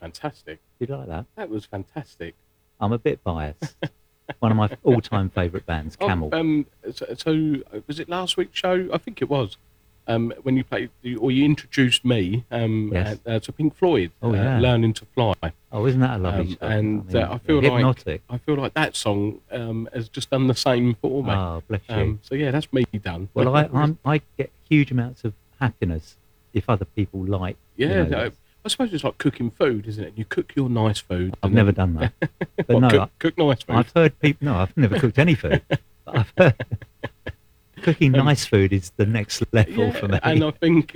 fantastic. Did you like that? That was fantastic. I'm a bit biased. One of my all-time favourite bands, Oh, Camel. so was it last week's show? I think it was. When you played, or you introduced me Yes. to Pink Floyd, Oh, yeah. "Learning to Fly," Oh, isn't that a lovely show? and I mean, I feel hypnotic. like that song has just done the same for me. Oh, bless you. So yeah, that's me done. Well, I get huge amounts of happiness if other people like. yeah, this. I suppose it's like cooking food, isn't it? You cook your nice food. I've never done that. But What, no, cook nice food. I've heard people. No, I've never cooked any food. But I've heard cooking nice food is the next level for me. And I think